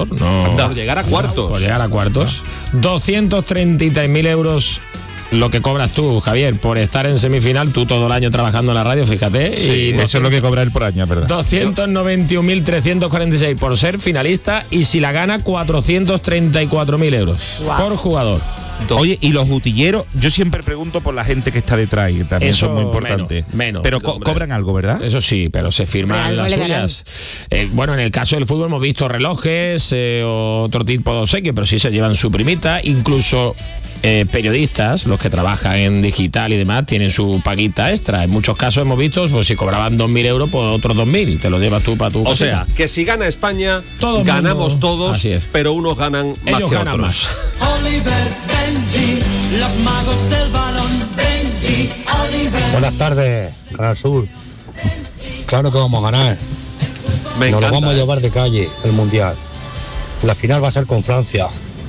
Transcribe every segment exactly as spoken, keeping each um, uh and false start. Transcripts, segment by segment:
jugador, no. Por llegar a cuartos. Por llegar a cuartos. doscientos treinta y seis mil euros lo que cobras tú, Javier, por estar en semifinal, tú todo el año trabajando en la radio, fíjate. Sí, y eso es lo que cobra él por año, ¿verdad? doscientos noventa y un mil trescientos cuarenta y seis por ser finalista, y si la gana, cuatrocientos treinta y cuatro mil euros wow. por jugador. Oye, y los utilleros, yo siempre pregunto por la gente que está detrás, y también eso son muy importantes. Menos, menos. Pero co- cobran algo, ¿verdad? Eso sí, pero se firman las suyas. Eh, bueno, en el caso del fútbol hemos visto relojes, eh, otro tipo de obsequio, pero sí se llevan su primita, incluso eh, periodistas, los que trabajan en digital y demás, tienen su paguita extra. En muchos casos hemos visto, pues si cobraban dos mil euros, pues otros dos mil, te lo llevas tú para tu O cosita. sea, que si gana España, Todo ganamos mundo, todos, pero unos ganan más Ellos que ganan otros. Más. Oliver, Benji, los magos del balón, Benji, Oliver. Buenas tardes, Canal Sur. Claro que vamos a ganar. Me Nos encanta, lo vamos a eh. llevar de calle, el Mundial. La final va a ser con Francia.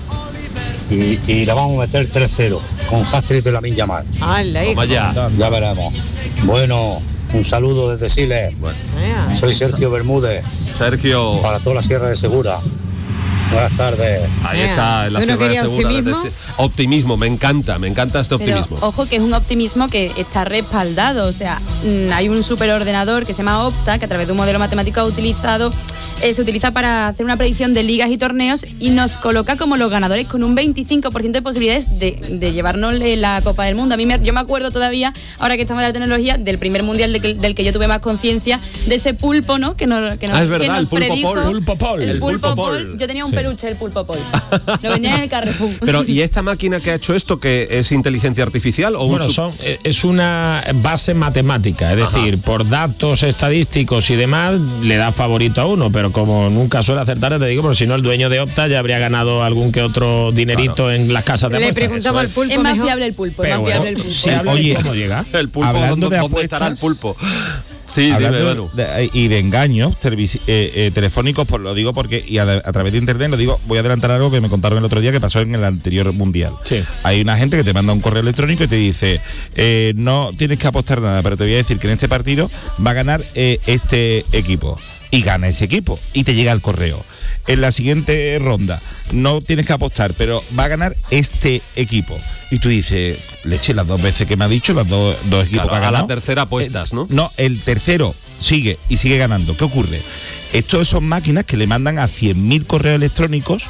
Y, y la vamos a meter tres cero, con hat-trick de Lamine Yamal. Toma ya. Ya veremos. Bueno, un saludo desde Siles. Bueno. Soy Sergio Bermúdez. Sergio. Para toda la Sierra de Segura. Buenas tardes. Ahí está, en la Bueno, Sierra de quería Segura. optimismo. desde- Optimismo, me encanta, me encanta este Pero optimismo. ojo que es un optimismo que está respaldado, o sea, mm, hay un superordenador que se llama Opta, que a través de un modelo matemático ha utilizado, eh, se utiliza para hacer una predicción de ligas y torneos y nos coloca como los ganadores con un veinticinco por ciento de posibilidades de, de llevarnos la Copa del Mundo. A mí me, yo me acuerdo todavía, ahora que estamos en la tecnología, del primer mundial de que, del que yo tuve más conciencia, de ese pulpo, ¿no? Que nos, que nos, Ah, es verdad, que nos el pulpo predijo, Paul. Pulpo Paul. El, El pulpo, pulpo Paul. Paul. Yo tenía un Sí. peluche del pulpo Paul. Lo vendía en el Carrefour. Pero, ¿y esta máquina que ha hecho esto, que es inteligencia artificial o un Bueno, sub- son, eh, es una base matemática, es Ajá. decir, por datos estadísticos y demás, le da favorito a uno, pero como nunca suele acertar, te digo, porque si no, el dueño de Opta ya habría ganado algún que otro dinerito Claro. en las casas de Le apuestas. preguntamos al pulpo. Es más fiable el pulpo, es Pero más bueno, fiable el pulpo. sí, habla de Oye, cómo llega. el pulpo? Hablando ¿Dónde, de dónde estará el apuestas, pulpo? Sí, Hablando dime, Manu. de- de- y de engaños televis- eh, eh, telefónicos, pues lo digo porque, y a, a través de internet lo digo, voy a adelantar algo que me contaron el otro día que pasó en el anterior mundial. Sí. Hay una gente que te manda un correo electrónico y te dice, eh, no tienes que apostar nada, pero te voy a decir que en este partido va a ganar eh, este equipo. Y gana ese equipo. Y te llega el correo. En la siguiente ronda no tienes que apostar, pero va a ganar este equipo. Y tú dices, leche, las dos veces que me ha dicho, los dos, dos equipos Claro, que ha a la ganado. tercera apuestas, Eh, ¿no? No, el tercero sigue y sigue ganando. ¿Qué ocurre? Estos son máquinas que le mandan a cien mil correos electrónicos,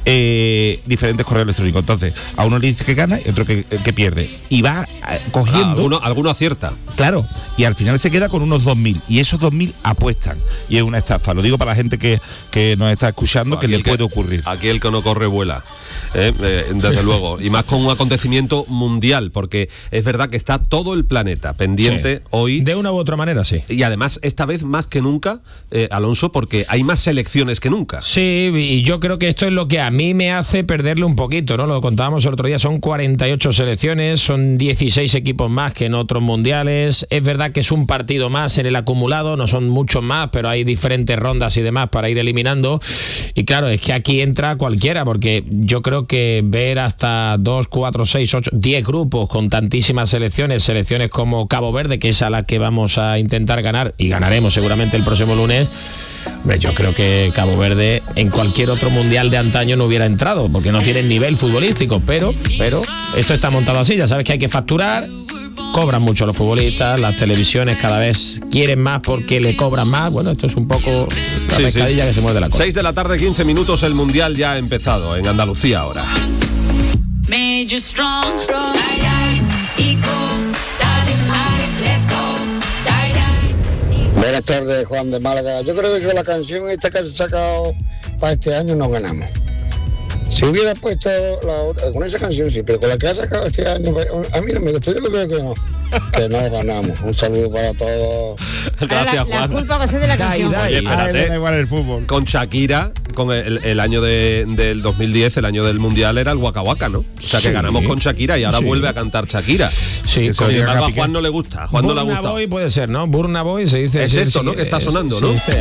eh, diferentes correos electrónicos. Entonces, a uno le dice que gana y otro que, que pierde. Y va eh, cogiendo. Ah, alguno, alguno acierta. Claro, y al final se queda con unos dos mil. Y esos dos mil apuestan. Y es una estafa. Lo digo para la gente que, que nos está escuchando, que Aquí le el puede ocurrir. Aquí el que no corre vuela. Eh, eh, desde luego. Y más con un acontecimiento mundial, porque es verdad que está todo el planeta pendiente Sí. hoy. De una u otra manera, sí. Y además, esta vez más que nunca, eh, Alonso, porque hay más selecciones que nunca. Sí, y yo creo que esto es lo que a mí me hace perderle un poquito, ¿no? Lo contábamos el otro día, son cuarenta y ocho selecciones, son dieciséis equipos más que en otros mundiales. Es verdad que es un partido más en el acumulado, no son muchos más, pero hay diferentes rondas y demás para ir eliminando. Y claro, es que aquí entra cualquiera, porque yo creo que ver hasta dos, cuatro, seis, ocho, diez grupos con tantísimas selecciones, selecciones como Cabo Verde, que es a la que vamos a intentar ganar, y ganaremos seguramente el próximo lunes. Hombre, yo creo que Cabo Verde en cualquier otro mundial de antaño no hubiera entrado, porque no tienen nivel futbolístico, pero, pero esto está montado así, ya sabes que hay que facturar, cobran mucho los futbolistas, las televisiones cada vez quieren más porque le cobran más. Bueno, esto es un poco la Sí, pescadilla sí. que se muerde la cola. seis de la tarde, quince minutos, el Mundial ya ha empezado en Andalucía ahora. Made you strong. Die, die, eco, dale, dale, let's go. Die, die. Buenas tardes, Juan de Málaga. Yo creo que con la canción esta que se ha sacado para este año no ganamos. Si hubiera puesto la otra, con esa canción sí, pero con la que ha sacado este año, a mí no me gusta, yo creo que no, que no ganamos. Un saludo para todos. Gracias, la, Juan. La culpa va a ser de la canción. Oye, espérate. da igual el fútbol. Con Shakira, con el, el año de, del dos mil diez, el año del Mundial, era el Waka Waka, ¿no? O sea, que Sí. ganamos con Shakira y ahora Sí. vuelve a cantar Shakira. Sí, Sin con- embargo, a Juan no le gusta. A Juan no le ha Burna gustado. Boy puede ser, ¿no? Burna Boy se dice. Es sí, esto, sí, ¿no? Que está es- sonando, sí, ¿no? este-